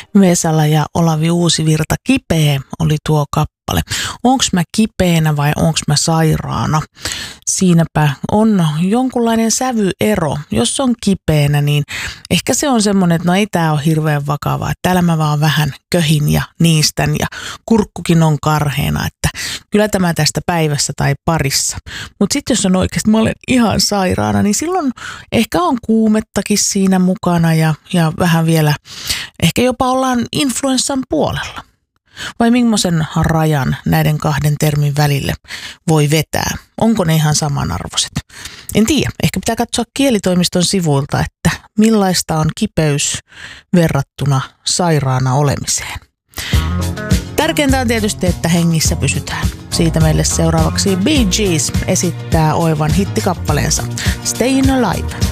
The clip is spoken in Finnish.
Vesala ja Olavi Uusivirta, Kipeä oli tuo kappale. Onks mä kipeänä vai onks mä sairaana? Siinäpä on jonkunlainen sävyero. Jos on kipeänä, niin ehkä se on semmoinen, että no ei tää ole hirveän vakavaa. Että täällä mä vaan vähän köhin ja niistän ja kurkkukin on karheena, että kyllä tämä tästä päivässä tai parissa. Mutta sitten jos on oikeasti, mä olen ihan sairaana, niin silloin ehkä on kuumettakin siinä mukana ja vähän vielä, ehkä jopa ollaan influenssan puolella. Vai millaisen rajan näiden kahden termin välille voi vetää? Onko ne ihan samanarvoiset? En tiedä. Ehkä pitää katsoa kielitoimiston sivuilta, että millaista on kipeys verrattuna sairaana olemiseen. Tärkeintä on tietysti, että hengissä pysytään. Siitä meille seuraavaksi Bee Gees esittää oivan hittikappaleensa Stayin' Alive.